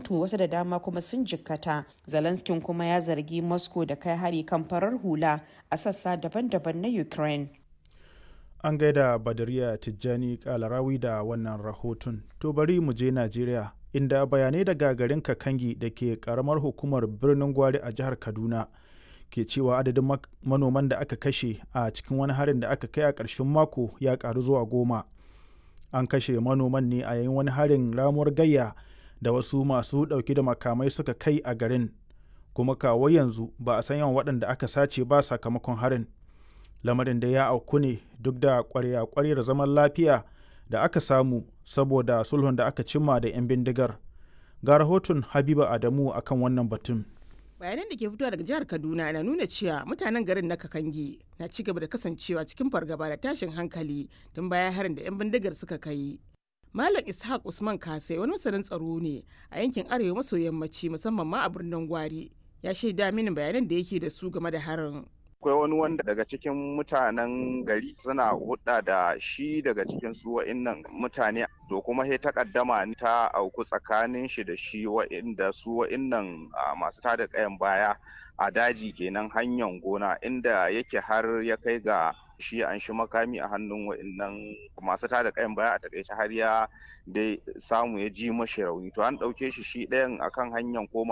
mutu wasu da dama kuma sun jikkata. Zelensky kuma ya zargi Moscow da kai hari kan farar hula a sassa daban-daban na Ukraine. An gaida Badariya Tijjani Kalarawi da wannan rahoton. To bari mu je Najeriya, inda bayanai daga garin Kakangi da ke karamar hukumar birnin Gwari a jihar Kaduna ke cewa adadin manoman da aka kashe a cikin wani harin da aka kai a ƙarshen mako ya ƙaru zuwa 10. An kashe manoman ne a yayin wani harin ramuwar gayya da wasu masu ɗauke da makamai suka kai a garin, kuma kawo yanzu ba a san yawan waɗanda aka sace ba sakamakon harin. Lamarin da ya auku ne duk da ƙwarya-ƙwaryar zaman lafiya da aka samu saboda sulhun da aka cimma da 'yan bindigar. Ga rahoton Habiba Adamu akan wannan batun. Bayanan da ke fitowa daga jihar Kaduna na nuna cewa mutanen garin na Kakangi na ci gaba da kasancewa cikin fargaba da tashin hankali tun bayan harin da 'yan bindigar suka kai. Malam Ishaq Usman Kasai wani masanin tsaro ne a yankin arewa maso yammaci musamman ma a birnin Gwari. Ya shaida mini bayanan da yake da su game da harin. Akwai wani wanda daga cikin mutanen gari suna hudda da shi daga cikin su wa'innan mutane, to kuma sai takaddama ta auku tsakanin shi da shi wa'inda su wa'innan masu tada kayan baya a daji kenan hanyar gona, inda yake har ya kai ga shi an shi makami a hannun wa'innan masu tada kayan baya, a takaice har ya dai samu ya ji mashi rauni. To an dauke shi ɗayan akan hanyar koma